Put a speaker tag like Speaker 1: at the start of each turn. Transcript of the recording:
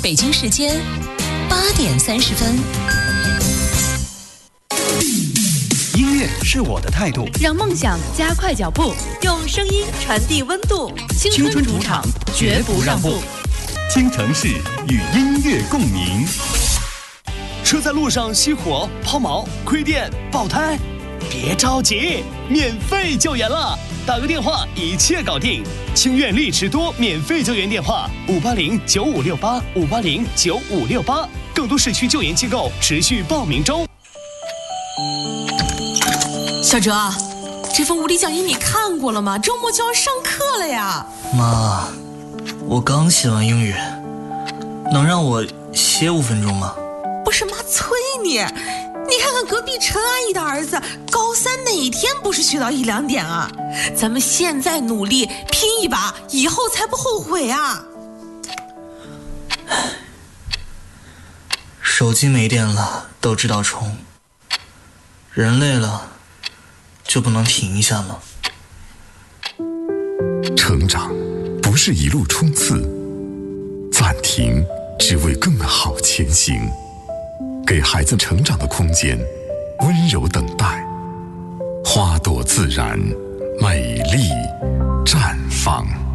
Speaker 1: 北京时间8:30。
Speaker 2: 音乐是我的态度，
Speaker 3: 让梦想加快脚步，
Speaker 4: 用声音传递温度。
Speaker 3: 青春主场，绝不让步。
Speaker 2: 京城市与音乐共鸣。车在路上熄火、抛锚、亏电、爆胎，别着急，免费救援了！打个电话，一切搞定。清苑丽驰多免费救援电话：5809568，5809568。更多市区救援机构持续报名中。
Speaker 5: 小哲，这份物理讲义你看过了吗？周末就要上课了呀。
Speaker 6: 妈，我刚写完英语，能让我歇5分钟吗？
Speaker 5: 不是妈催你，你看看隔壁陈阿姨的儿子，高3哪天不是学到1、2点啊？咱们现在努力拼一把，以后才不后悔啊！
Speaker 6: 手机没电了都知道充，人累了就不能停一下吗？
Speaker 7: 成长不是一路冲刺，暂停只为更好前行。给孩子成长的空间，温柔等待，花朵自然，美丽绽放。